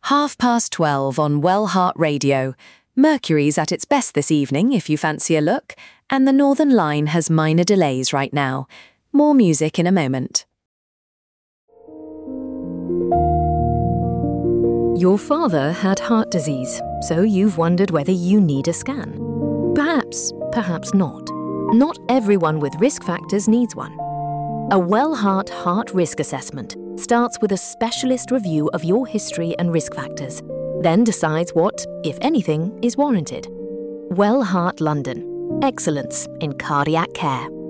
12:30 on Well Heart Radio. Mercury's at its best this evening if you fancy a look, and the Northern Line has minor delays right now. More music in a moment. Your father had heart disease, so you've wondered whether you need a scan. Perhaps, perhaps not. Not everyone with risk factors needs one. A Well Heart Heart Risk Assessment starts with a specialist review of your history and risk factors, then decides what, if anything, is warranted. Well Heart London. Excellence in cardiac care.